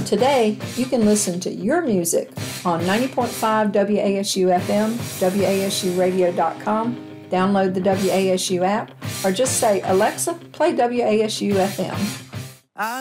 today, you can listen to your music on 90.5 WASU FM, WASUradio.com, download the WASU app, or just say, Alexa, play WASU FM.